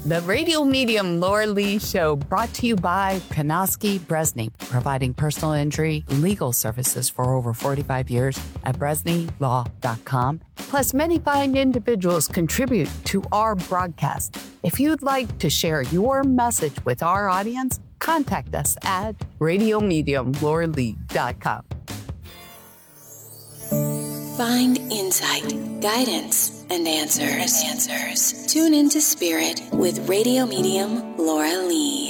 The Radio Medium Laura Lee Show, brought to you by Konosky Bresney, providing personal injury legal services for over 45 years at BresneyLaw.com. Plus, many fine individuals contribute to our broadcast. If you'd like to share your message with our audience, contact us at RadioMediumLauraLee.com. Find insight, guidance, and answers. Tune into Spirit with Radio Medium Laura Lee.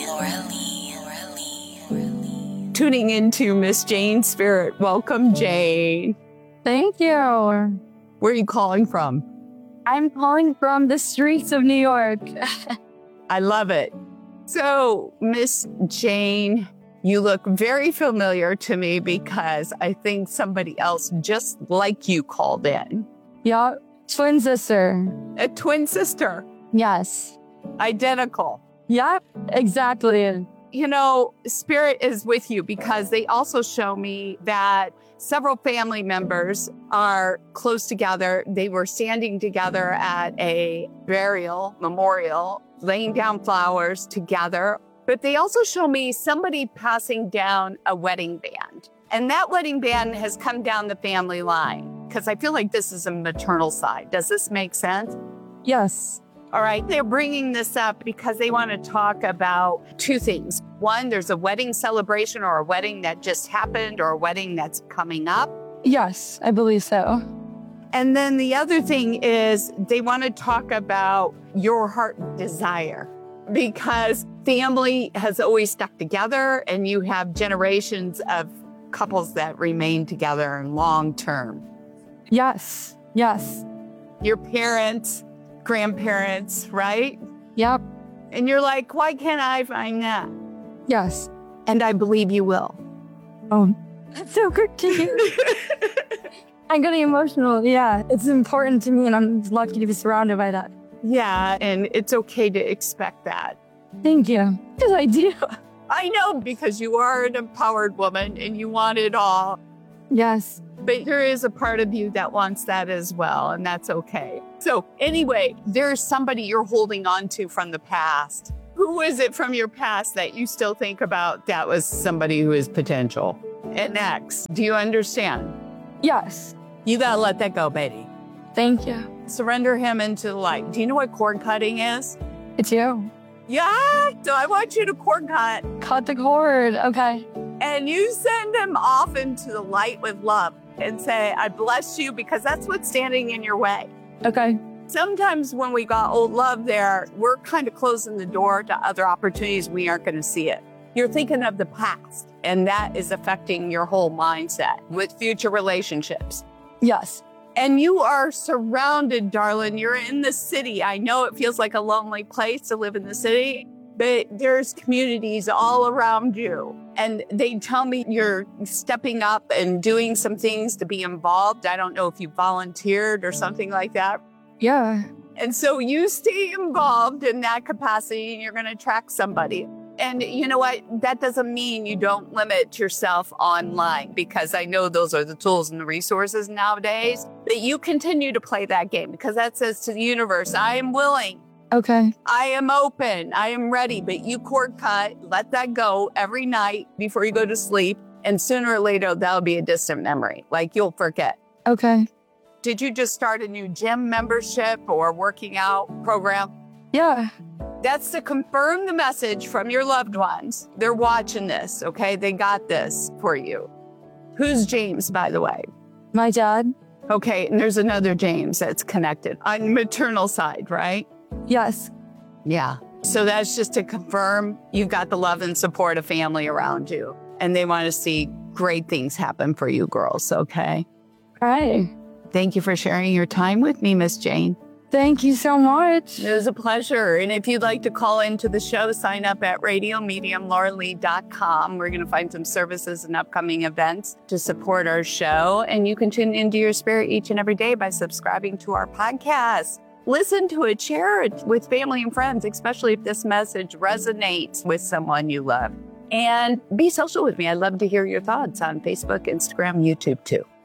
Tuning into Miss Jane Spirit. Welcome, Jane. Thank you. Where are you calling from? I'm calling from the streets of New York. I love it. So, Miss Jane, you look very familiar to me because I think somebody else just like you called in. Yeah, twin sister. A twin sister. Yes. Identical. Yep, exactly. You know, Spirit is with you because they also show me that several family members are close together. They were standing together at a memorial, laying down flowers together. But they also show me somebody passing down a wedding band. And that wedding band has come down the family line because I feel like this is a maternal side. Does this make sense? Yes. All right. They're bringing this up because they want to talk about two things. One, there's a wedding celebration or a wedding that just happened or a wedding that's coming up. Yes, I believe so. And then the other thing is they want to talk about your heart desire, because family has always stuck together and you have generations of couples that remain together in long term. Yes. Your parents, grandparents, right? Yep. And you're like, why can't I find that? Yes. And I believe you will. Oh, that's so good to hear. I'm getting emotional. Yeah, it's important to me and I'm lucky to be surrounded by that. Yeah, and it's okay to expect that. Thank you. Because I do. I know, because you are an empowered woman and you want it all. Yes. But there is a part of you that wants that as well, and that's okay. So anyway, there's somebody you're holding on to from the past. Who is it from your past that you still think about that was somebody who is potential? An ex. Do you understand? Yes. You gotta let that go, baby. Thank you. Surrender him into the light. Do you know what cord cutting is? It's you. Yeah, so I want you to cord cut. Cut the cord. Okay. And you send him off into the light with love and say, I bless you, because that's what's standing in your way. Okay. Sometimes when we got old love there, we're kind of closing the door to other opportunities. We aren't going to see it. You're thinking of the past, and that is affecting your whole mindset with future relationships. Yes. And you are surrounded, darling. You're in the city. I know it feels like a lonely place to live in the city, but there's communities all around you. And they tell me you're stepping up and doing some things to be involved. I don't know if you volunteered or something like that. Yeah. And so you stay involved in that capacity and you're going to attract somebody. And you know what? That doesn't mean you don't limit yourself online, because I know those are the tools and the resources nowadays. But you continue to play that game, because that says to the universe, I am willing. Okay. I am open. I am ready. But you cord cut, let that go every night before you go to sleep. And sooner or later, that'll be a distant memory. Like, you'll forget. Okay. Did you just start a new gym membership or working out program? Yeah. That's to confirm the message from your loved ones. They're watching this, okay? They got this for you. Who's James, by the way? My dad. Okay, and there's another James that's connected on the maternal side, right? Yes. Yeah. So that's just to confirm you've got the love and support of family around you. And they want to see great things happen for you girls, okay? All right. Thank you for sharing your time with me, Miss Jane. Thank you so much. It was a pleasure. And if you'd like to call into the show, sign up at RadioMediumLauraLee.com. We're going to find some services and upcoming events to support our show. And you can tune into your spirit each and every day by subscribing to our podcast. Listen to it, share it with family and friends, especially if this message resonates with someone you love. And be social with me. I'd love to hear your thoughts on Facebook, Instagram, YouTube too.